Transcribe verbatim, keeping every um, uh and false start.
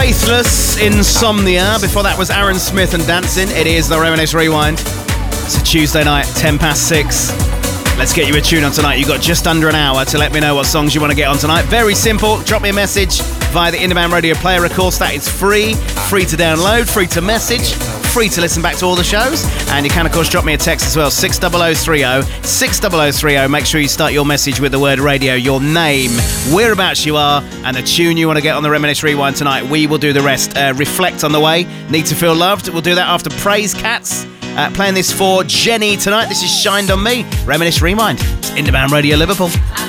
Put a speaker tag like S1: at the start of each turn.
S1: Faithless, Insomnia. Before that was Aaron Smith and Dancing. It is the Reminisce Rewind. It's a Tuesday night, ten past six. Let's get you a tune on tonight. You've got just under an hour to let me know what songs you want to get on tonight. Very simple. Drop me a message via the Indieman Radio player, of course. That is free. Free to download, free to message, free to listen back to all the shows. And you can, of course, drop me a text as well. six double oh three oh. six double oh three oh. Make sure you start your message with the word radio, your name, whereabouts you are, and the tune you want to get on the Reminisce Rewind tonight. We will do the rest. Uh, reflect on the way. Need to feel loved. We'll do that after Praise Cats. Uh, playing this for Jenny tonight. This is Shined on Me. Reminisce Rewind. It's Indieman Radio Liverpool.